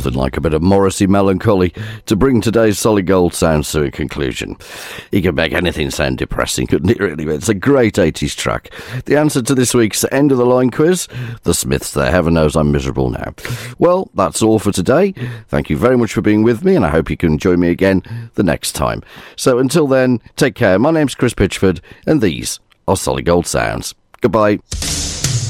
Nothing like a bit of Morrissey melancholy to bring today's Solid Gold sounds to a conclusion. He could make anything sound depressing, couldn't he, really? It's a great 80s track. The answer to this week's End of the Line quiz, The Smiths there. Heaven knows I'm miserable now. Well, that's all for today. Thank you very much for being with me, and I hope you can join me again the next time. So until then, take care. My name's Chris Pitchford, and these are Solid Gold Sounds. Goodbye.